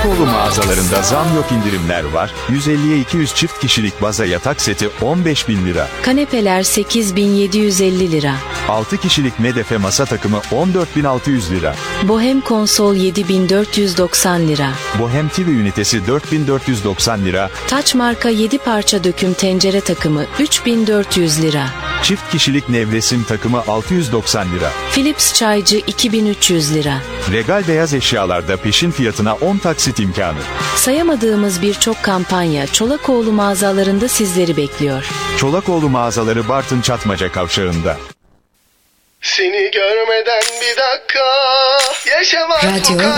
Çolakoğlu mağazalarında zam yok, indirimler var. 150'ye 200 çift kişilik baza yatak seti 15.000 lira. Kanepeler 8.750 lira. 6 kişilik medefe masa takımı 14.600 lira. Bohem konsol 7.490 lira. Bohem TV ünitesi 4.490 lira. Taç marka 7 parça döküm tencere takımı 3.400 lira. Çift kişilik nevresim takımı 690 lira. Philips çaycı 2.300 lira. Regal beyaz eşyalarda peşin fiyatına 10 taksit imkanı. Sayamadığımız birçok kampanya Çolakoğlu mağazalarında sizleri bekliyor. Çolakoğlu mağazaları Bartın Çatmaca kavşağında. Seni görmeden bir dakika yaşamak bu kadar.